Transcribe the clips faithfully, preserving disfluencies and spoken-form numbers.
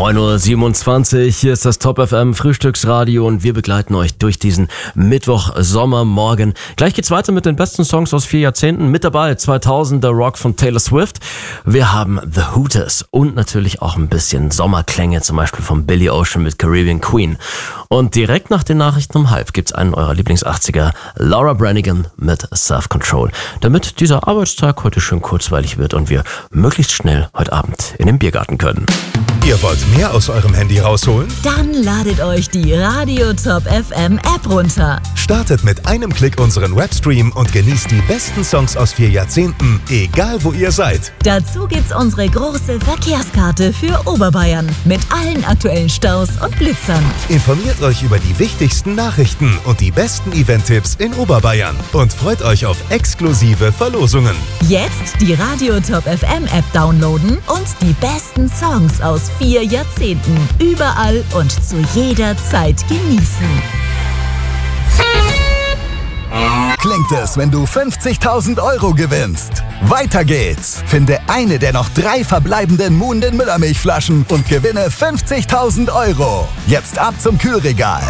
neun Uhr siebenundzwanzig, hier ist das Top F M Frühstücksradio und wir begleiten euch durch diesen Mittwoch-Sommermorgen. Gleich geht's weiter mit den besten Songs aus vier Jahrzehnten. Mit dabei zweitausend der Rock von Taylor Swift. Wir haben The Hooters und natürlich auch ein bisschen Sommerklänge, zum Beispiel von Billy Ocean mit Caribbean Queen. Und direkt nach den Nachrichten um halb gibt's einen eurer Lieblings-achtziger, Laura Branigan mit Self-Control. Damit dieser Arbeitstag heute schön kurzweilig wird und wir möglichst schnell heute Abend in den Biergarten können. Ihr wollt mehr aus eurem Handy rausholen? Dann ladet euch die Radio Top F M App runter. Startet mit einem Klick unseren Webstream und genießt die besten Songs aus vier Jahrzehnten, egal wo ihr seid. Dazu gibt's unsere große Verkehrskarte für Oberbayern mit allen aktuellen Staus und Blitzern. Informiert euch über die wichtigsten Nachrichten und die besten Event-Tipps in Oberbayern und freut euch auf exklusive Verlosungen. Jetzt die Radio Top F M App downloaden und die besten Songs aus vier Jahrzehnten überall und zu jeder Zeit genießen. Klingt es, wenn du fünfzigtausend Euro gewinnst? Weiter geht's! Finde eine der noch drei verbleibenden Moon den Müllermilchflaschen und gewinne fünfzigtausend Euro. Jetzt ab zum Kühlregal.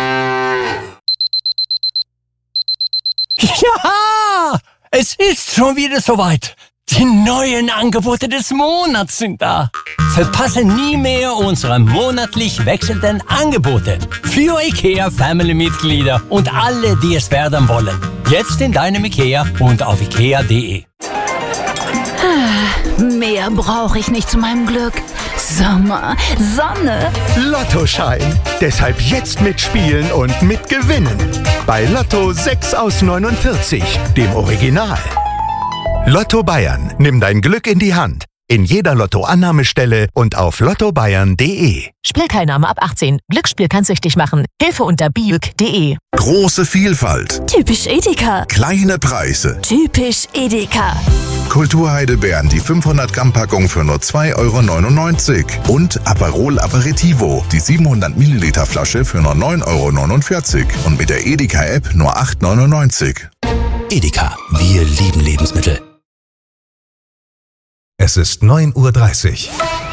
Ja! Es ist schon wieder soweit. Die neuen Angebote des Monats sind da. Verpasse nie mehr unsere monatlich wechselnden Angebote für IKEA-Family-Mitglieder und alle, die es werden wollen. Jetzt in deinem IKEA und auf ikea punkt de. Mehr brauche ich nicht zu meinem Glück. Sommer, Sonne. Lottoschein. Deshalb jetzt mitspielen und mitgewinnen. Bei Lotto sechs aus neunundvierzig, dem Original. Lotto Bayern. Nimm dein Glück in die Hand. In jeder Lotto-Annahmestelle und auf lotto bayern punkt de. Spielteilnahme ab achtzehn. Glücksspiel kann süchtig machen. Hilfe unter biuk punkt de. Große Vielfalt. Typisch Edeka. Kleine Preise. Typisch Edeka. Kulturheidelbeeren, die fünfhundert Gramm Packung für nur zwei Euro neunundneunzig. Und Aperol Aperitivo, die siebenhundert Milliliter Flasche für nur neun Euro neunundvierzig. Und mit der Edeka-App nur acht Euro neunundneunzig. Edeka, wir lieben Lebensmittel. Es ist neun Uhr dreißig.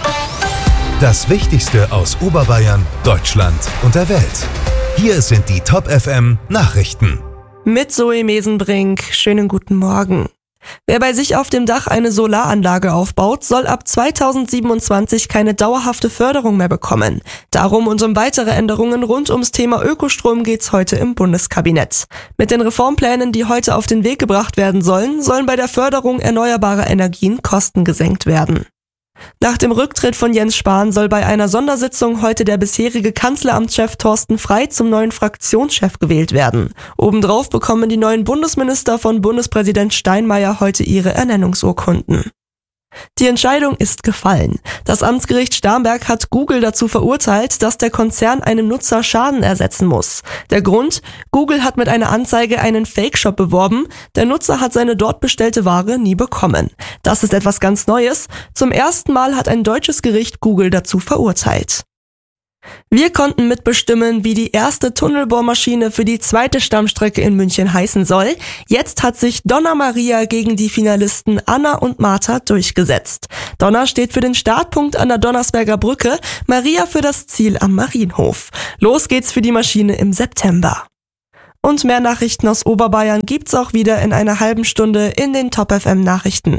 Das Wichtigste aus Oberbayern, Deutschland und der Welt. Hier sind die Top F M Nachrichten. Mit Zoe Mesenbrink, schönen guten Morgen. Wer bei sich auf dem Dach eine Solaranlage aufbaut, soll ab zweitausendsiebenundzwanzig keine dauerhafte Förderung mehr bekommen. Darum und um weitere Änderungen rund ums Thema Ökostrom geht's heute im Bundeskabinett. Mit den Reformplänen, die heute auf den Weg gebracht werden sollen, sollen bei der Förderung erneuerbarer Energien Kosten gesenkt werden. Nach dem Rücktritt von Jens Spahn soll bei einer Sondersitzung heute der bisherige Kanzleramtschef Thorsten Frey zum neuen Fraktionschef gewählt werden. Obendrauf bekommen die neuen Bundesminister von Bundespräsident Steinmeier heute ihre Ernennungsurkunden. Die Entscheidung ist gefallen. Das Amtsgericht Starnberg hat Google dazu verurteilt, dass der Konzern einem Nutzer Schaden ersetzen muss. Der Grund? Google hat mit einer Anzeige einen Fake-Shop beworben. Der Nutzer hat seine dort bestellte Ware nie bekommen. Das ist etwas ganz Neues. Zum ersten Mal hat ein deutsches Gericht Google dazu verurteilt. Wir konnten mitbestimmen, wie die erste Tunnelbohrmaschine für die zweite Stammstrecke in München heißen soll. Jetzt hat sich Donna Maria gegen die Finalisten Anna und Martha durchgesetzt. Donna steht für den Startpunkt an der Donnersberger Brücke, Maria für das Ziel am Marienhof. Los geht's für die Maschine im September. Und mehr Nachrichten aus Oberbayern gibt's auch wieder in einer halben Stunde in den Top F M Nachrichten.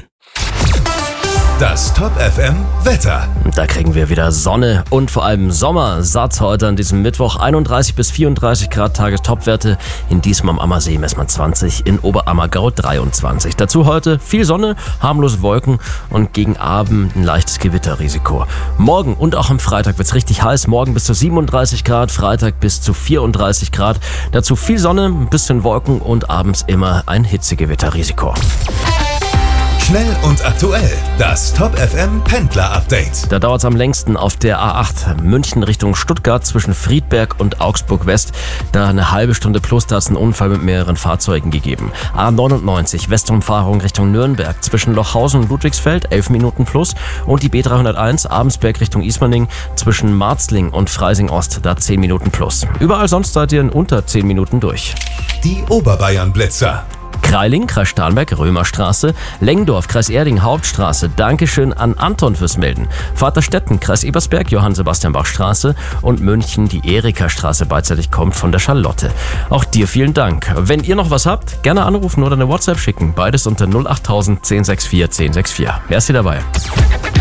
Das Top F M Wetter. Da kriegen wir wieder Sonne und vor allem Sommer satt heute an diesem Mittwoch. einunddreißig bis vierunddreißig Grad Tagestopwerte. In diesem am Ammersee messen wir zwanzig, in Oberammergau dreiundzwanzig. Dazu heute viel Sonne, harmlose Wolken und gegen Abend ein leichtes Gewitterrisiko. Morgen und auch am Freitag wird's richtig heiß. Morgen bis zu siebenunddreißig Grad, Freitag bis zu vierunddreißig Grad. Dazu viel Sonne, ein bisschen Wolken und abends immer ein Hitzegewitterrisiko. Schnell und aktuell. Das Top F M Pendler Update. Da dauert es am längsten auf der A acht München Richtung Stuttgart zwischen Friedberg und Augsburg West. Da eine halbe Stunde plus, da hat es einen Unfall mit mehreren Fahrzeugen gegeben. A neunundneunzig Westumfahrung Richtung Nürnberg zwischen Lochhausen und Ludwigsfeld, elf Minuten plus. Und die B dreihunderteins Abensberg Richtung Ismaning zwischen Marzling und Freising Ost, da zehn Minuten plus. Überall sonst seid ihr in unter zehn Minuten durch. Die Oberbayern Blitzer. Freiling, Kreis Starnberg, Römerstraße. Lengdorf, Kreis Erding, Hauptstraße. Dankeschön an Anton fürs Melden. Vaterstetten, Kreis Ebersberg, Johann-Sebastian-Bach-Straße. Und München, die Erika-Straße beidseitig kommt von der Charlotte. Auch dir vielen Dank. Wenn ihr noch was habt, gerne anrufen oder eine WhatsApp schicken. Beides unter null acht null null eins null zehn sechs vier zehn sechs vier. Wer ist hier dabei?